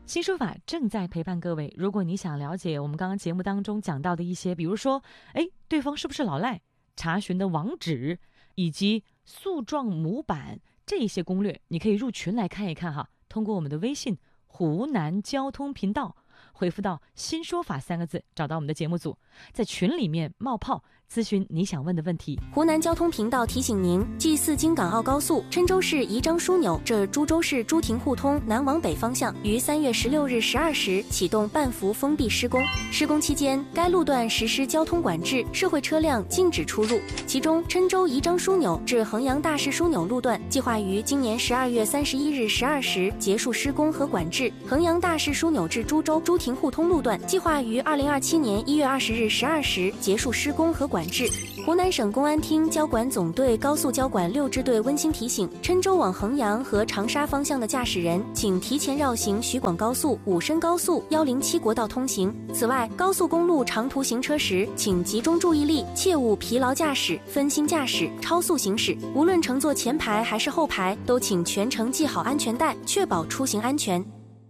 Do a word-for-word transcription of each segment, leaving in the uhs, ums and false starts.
新说法正在陪伴各位。如果你想了解我们刚刚节目当中讲到的一些，比如说，哎，对方是不是老赖，查询的网址以及诉状模板这一些攻略，你可以入群来看一看哈。通过我们的微信湖南交通频道，回复到新说法三个字，找到我们的节目组，在群里面冒泡咨询你想问的问题。 湖南交通频道提醒您，G 四京港澳高速郴州市宜章枢纽至株洲市朱亭互通南往北方向于三月十六日十二时启动半幅封闭施工。施工期间，该路段实施交通管制，社会车辆禁止出入。其中，郴州宜章枢纽至衡阳大市枢纽路段计划于今年十二月三十一日十二时结束施工和管制。衡阳大市枢纽至株洲朱亭互通路段计划于二零二七年一月二十日十二时结束施工和管制。湖南省公安厅交管总队高速交管六支队温馨提醒：郴州往衡阳和长沙方向的驾驶人，请提前绕行徐广高速、武深高速、一零七国道通行。此外，高速公路长途行车时，请集中注意力，切勿疲劳驾驶、分心驾驶、超速行驶。无论乘坐前排还是后排，都请全程系好安全带，确保出行安全。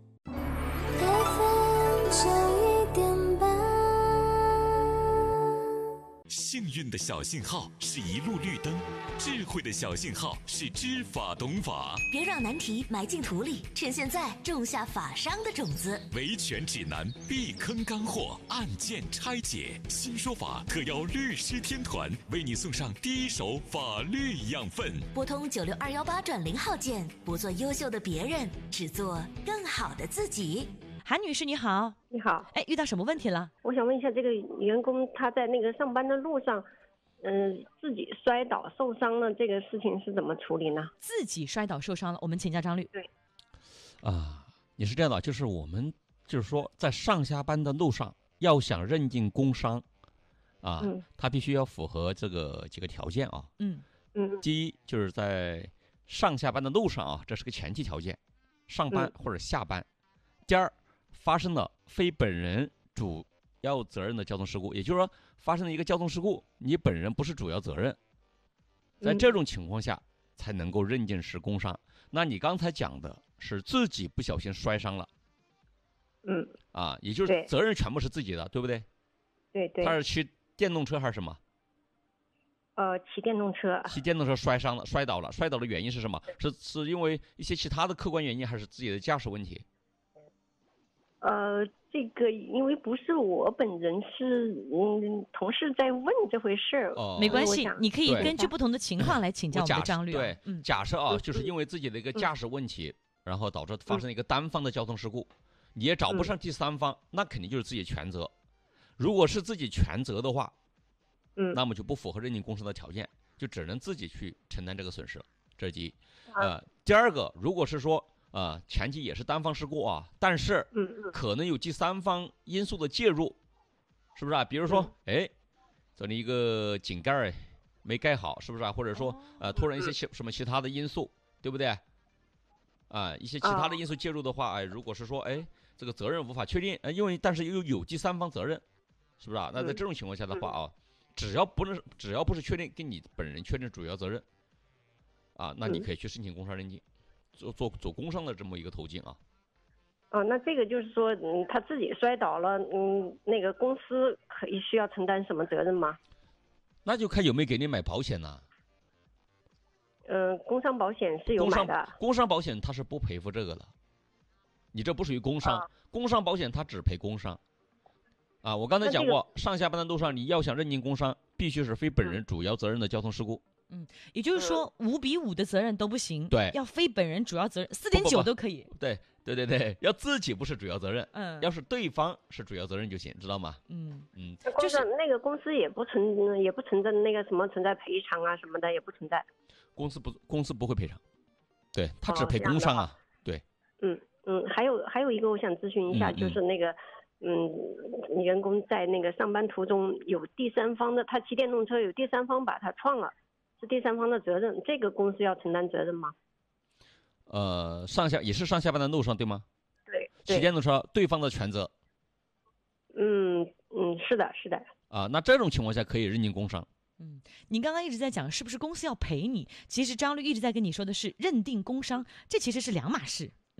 幸运的小信号是一路绿灯，智慧的小信号是知法懂法。 别让难题埋进土里，趁现在种下法商的种子。 维权指南，避坑干货，案件拆解。新说法特邀律师天团为你送上第一手法律养分。 拨通九六二幺八转零号键，不做优秀的别人，只做更好的自己。 韩女士你好。 你好， 哎，遇到什么问题了？ 我想问一下，这个员工他在那个上班的路上，嗯、呃，自己摔倒受伤了，这个事情是怎么处理呢？ 自己摔倒受伤了，我们请教张律。 对， 啊，你是这样的，就是我们就是说，在上下班的路上，要想认定工伤，啊，嗯、他必须要符合这个几个条件啊。 嗯嗯。 第一，就是在上下班的路上啊，这是个前提条件，上班或者下班。嗯、第二，发生了非本人主要责任的交通事故，也就是说，发生了一个交通事故，你本人不是主要责任，在这种情况下才能够认定是工伤。嗯、那你刚才讲的是自己不小心摔伤了， 嗯， 啊，也就是责任全部是自己的，对不对？ 对对。 他是骑电动车还是什么？ 呃，骑电动车。 骑电动车摔伤了，摔倒了，摔倒的原因是什么？是是因为一些其他的客观原因，还是自己的驾驶问题？ 呃，这个因为不是我本人，是嗯同事在问这回事儿。 哦， 没关系，你可以根据不同的情况来请教我们的张律。 对，嗯、假设啊，就是因为自己的一个驾驶问题，嗯、然后导致发生一个单方的交通事故，嗯、你也找不上第三方，嗯、那肯定就是自己全责。如果是自己全责的话， 嗯， 那么就不符合认定工伤的条件，就只能自己去承担这个损失了。这是第一。呃，第二个，如果是说。啊、呃，前期也是单方事故啊，但是可能有第三方因素的介入，是不是啊？比如说，哎，这里一个井盖没盖好，是不是啊？或者说，呃，突然一些其什么其他的因素，对不对？啊、呃，一些其他的因素介入的话，哎，如果是说，哎，这个责任无法确定，呃，因为但是又有第三方责任，是不是啊？那在这种情况下的话啊，只要不是只要不是确定跟你本人确定主要责任，啊，那你可以去申请工伤认定。做做做工伤的这么一个途径啊， 哦，那这个就是说，嗯，他自己摔倒了，嗯，那个公司可以需要承担什么责任吗？ 那就看有没有给你买保险呢、啊。 嗯、呃，工伤保险是有买的。 工伤工伤保险它是不赔付这个的，你这不属于工伤，啊、工伤保险它只赔工伤。啊，我刚才讲过，这个、上下班的路上你要想认定工伤，必须是非本人主要责任的交通事故。 嗯，也就是说五比五的责任都不行， 对， 要非本人主要责任，四点九都可以。 对对对对，要自己不是主要责任， 嗯， 要是对方是主要责任就行，知道吗？ 嗯嗯， 就是那个公司也不存也不存在那个什么存在赔偿啊什么的也不存在。公司不公司不会赔偿，对他只赔工伤啊， 哦、 对。 嗯嗯，还有还有一个我想咨询一下，嗯、就是那个。嗯，员工在那个上班途中有第三方的，他骑电动车有第三方把他撞了，是第三方的责任，这个公司要承担责任吗？ 呃，上下也是上下班的路上对吗？ 对， 骑电动车对方的全责。 嗯嗯，是的，是的。 啊，那这种情况下可以认定工伤。 嗯，您刚刚一直在讲是不是公司要赔你，其实张律一直在跟你说的是认定工伤，这其实是两码事。嗯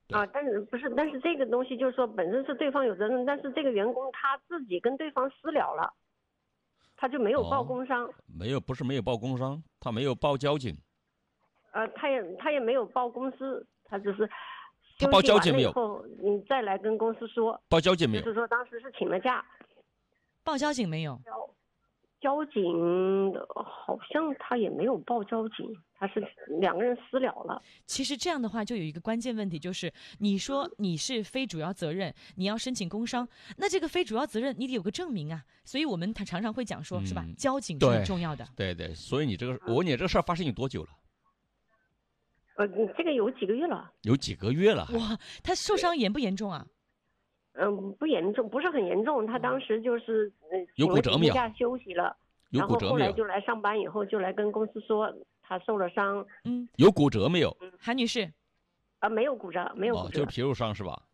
啊，但是不是？但是这个东西就是说，本身是对方有责任，但是这个员工他自己跟对方私了了，他就没有报工伤。哦、 没有，不是没有报工伤，他没有报交警。 呃，他也他也没有报公司，他只是他报交警没有？ 以后你再来跟公司说。 报交警没有？ 就是说当时是请了假。 报交警没有？ 交警好像他也没有报交警，他是两个人私了了。 其实这样的话就有一个关键问题，就是你说你是非主要责任，你要申请工伤，那这个非主要责任你得有个证明啊。所以我们他常常会讲说，嗯、是吧？交警是很重要的。 对 对, 对，所以你这个，我问你这个事儿发生有多久了？ 呃，这个有几个月了。 有几个月了？ 哇，他受伤严不严重啊？ 嗯，不严重，不是很严重。他当时就是呃， 有骨折没有？ 假休息了， 有骨折没有？ 然后后来就来上班，以后就来跟公司说他受了伤。 嗯， 有骨折没有？ 韩女士， 啊，没有骨折，没有骨折， 哦、就是皮肉伤是吧？